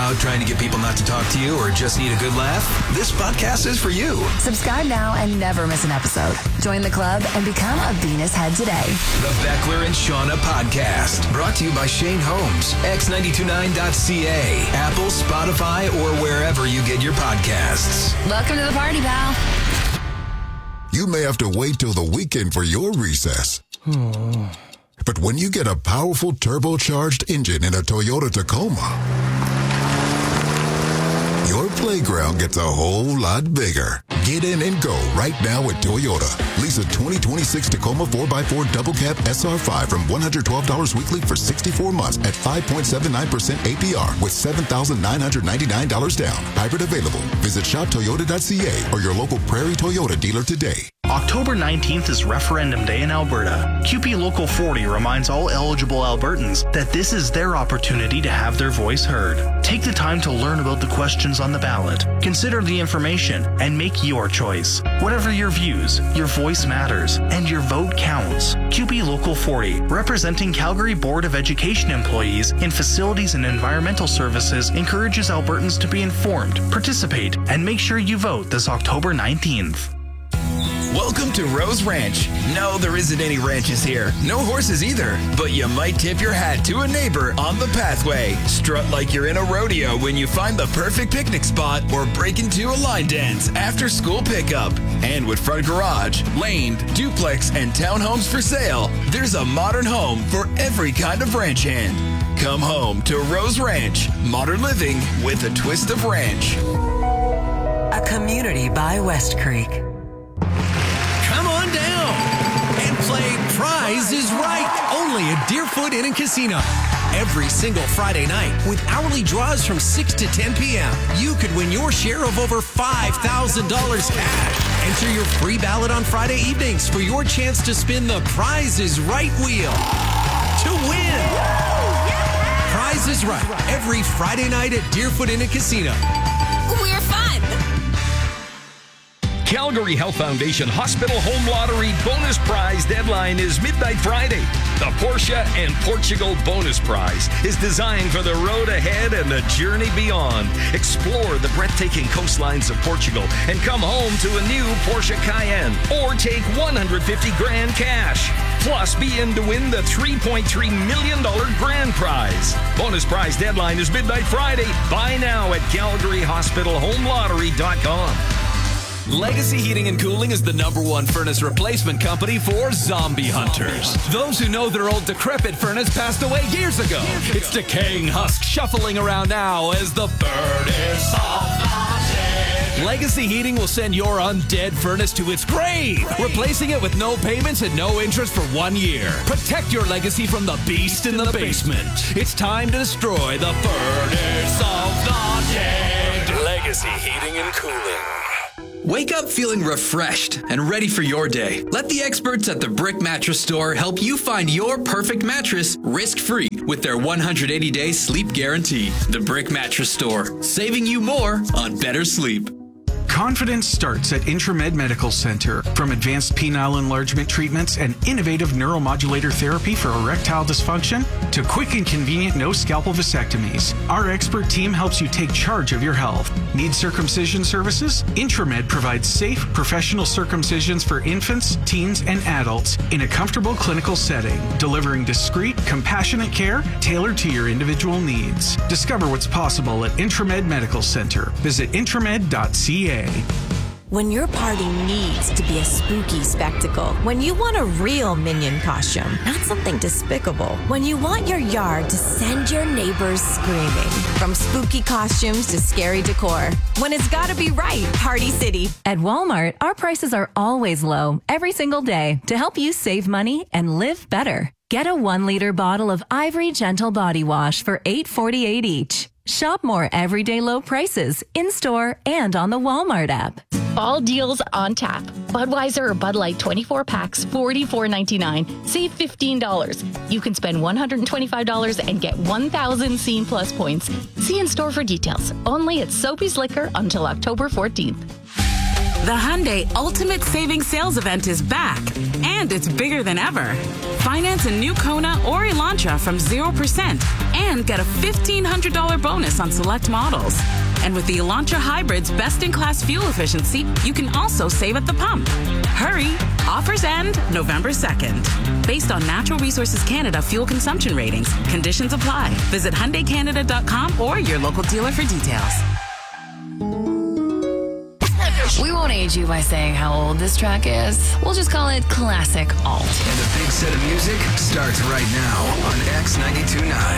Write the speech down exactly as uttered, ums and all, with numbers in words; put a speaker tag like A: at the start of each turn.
A: out trying to get people not to talk to you or just need a good laugh? This podcast is for you.
B: Subscribe now and never miss an episode. Join the club and become a Venus head today.
A: The Beckler and Shauna Podcast. Brought to you by Shane Holmes. X nine two nine dot C A. Apple, Spotify, or wherever you get your podcasts.
B: Welcome to the party, pal.
C: You may have to wait till the weekend for your recess. But when you get a powerful turbocharged engine in a Toyota Tacoma, your playground gets a whole lot bigger. Get in and go right now at Toyota. Lease a twenty twenty-six Tacoma four by four Double Cab S R five from one hundred twelve dollars weekly for sixty-four months at five point seven nine percent A P R with seven thousand nine hundred ninety-nine dollars down. Hybrid available. Visit shop toyota dot C A or your local Prairie Toyota dealer today.
D: October nineteenth is Referendum Day in Alberta. Q P Local forty reminds all eligible Albertans that this is their opportunity to have their voice heard. Take the time to learn about the questions on the ballot, consider the information, and make your choice. Whatever your views, your voice matters, and your vote counts. Q P Local forty, representing Calgary Board of Education employees in facilities and environmental services, encourages Albertans to be informed, participate, and make sure you vote this October nineteenth.
A: Welcome to Rose Ranch. No, there isn't any ranches here. No horses either. But you might tip your hat to a neighbor on the pathway. Strut like you're in a rodeo when you find the perfect picnic spot or break into a line dance after school pickup. And with front garage, laned, duplex, and townhomes for sale, there's a modern home for every kind of ranch hand. Come home to Rose Ranch. Modern living with a twist of ranch.
E: A community by West Creek.
F: Come on down and play Prize is Right, only at Deerfoot Inn and Casino. Every single Friday night, with hourly draws from six to ten p.m., you could win your share of over five thousand dollars cash. Enter your free ballot on Friday evenings for your chance to spin the Prize is Right wheel to win. Prize is Right, every Friday night at Deerfoot Inn and Casino.
G: We're fun.
H: Calgary Health Foundation Hospital Home Lottery bonus prize deadline is midnight Friday. The Porsche and Portugal bonus prize is designed for the road ahead and the journey beyond. Explore the breathtaking coastlines of Portugal and come home to a new Porsche Cayenne or take one hundred fifty grand cash. Plus, be in to win the three point three million dollars grand prize. Bonus prize deadline is midnight Friday. Buy now at calgary hospital home lottery dot com.
I: Legacy Heating and Cooling is the number one furnace replacement company for zombie hunters. Those who know their old decrepit furnace passed away years ago. It's decaying husk shuffling around now as the furnace of the dead. Legacy Heating will send your undead furnace to its grave, replacing it with no payments and no interest for one year. Protect your legacy from the beast in the basement. It's time to destroy the furnace of the dead. Legacy Heating and Cooling.
J: Wake up feeling refreshed and ready for your day. Let the experts at the Brick Mattress Store help you find your perfect mattress risk-free with their one hundred eighty day sleep guarantee. The Brick Mattress Store, saving you more on better sleep.
K: Confidence starts at Intramed Medical Center. From advanced penile enlargement treatments and innovative neuromodulator therapy for erectile dysfunction to quick and convenient no-scalpel vasectomies, our expert team helps you take charge of your health. Need circumcision services? Intramed provides safe, professional circumcisions for infants, teens, and adults in a comfortable clinical setting, delivering discreet, compassionate care tailored to your individual needs. Discover what's possible at Intramed Medical Center. Visit intramed dot c a.
L: When your party needs to be a spooky spectacle, when you want a real Minion costume, not something despicable, when you want your yard to send your neighbors screaming, from spooky costumes to scary decor, when it's gotta be right, Party City.
M: At Walmart, our prices are always low, every single day, to help you save money and live better. Get a one-liter bottle of Ivory Gentle Body Wash for eight forty-eight each. Shop more everyday low prices in-store and on the Walmart app.
N: Fall deals on tap. Budweiser or Bud Light twenty-four packs, forty-four ninety-nine. Save fifteen dollars. You can spend one hundred twenty-five dollars and get one thousand Scene Plus points. See in store for details. Only at Soapy's Liquor until October fourteenth.
G: The Hyundai Ultimate Savings Sales Event is back, and it's bigger than ever. Finance a new Kona or Elantra from zero percent and get a fifteen hundred dollars bonus on select models. And with the Elantra Hybrid's best-in-class fuel efficiency, you can also save at the pump. Hurry! Offers end November second. Based on Natural Resources Canada fuel consumption ratings, conditions apply. Visit Hyundai Canada dot com or your local dealer for details.
B: We won't age you by saying how old this track is. We'll just call it classic alt.
A: And the big set of music starts right now on X ninety-two point nine.